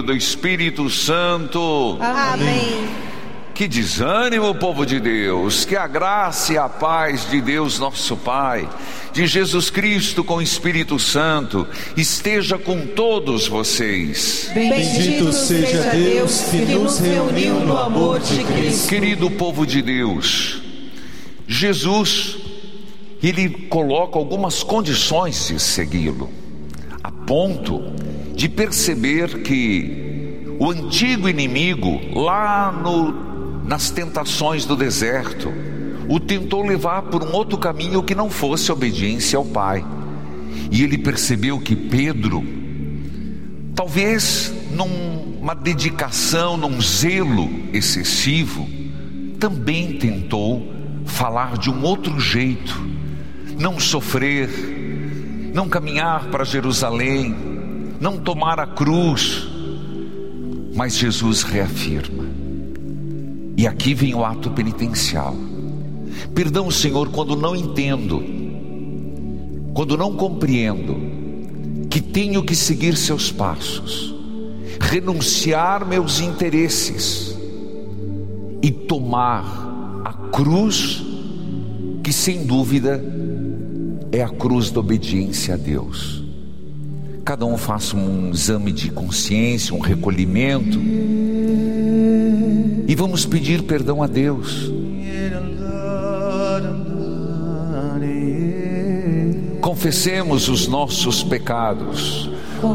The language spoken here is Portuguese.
do Espírito Santo. Amém. Que desânimo, povo de Deus. Que a graça e a paz de Deus nosso Pai, de Jesus Cristo com o Espírito Santo, esteja com todos vocês. Bendito seja Deus que nos reuniu no amor de Cristo. Querido povo de Deus, Jesus, Ele coloca algumas condições de segui-lo, a ponto de perceber que o antigo inimigo, lá nas tentações do deserto, o tentou levar por um outro caminho que não fosse obediência ao Pai. E ele percebeu que Pedro, talvez numa dedicação, num zelo excessivo, também tentou falar de um outro jeito, não sofrer, não caminhar para Jerusalém, não tomar a cruz. Mas Jesus reafirma, e aqui vem o ato penitencial: perdão, Senhor, quando não entendo, quando não compreendo que tenho que seguir seus passos, renunciar meus interesses e tomar a cruz, que sem dúvida é a cruz da obediência a Deus. Cada um faça um exame de consciência, um recolhimento, e vamos pedir perdão a Deus. Confessemos os nossos pecados.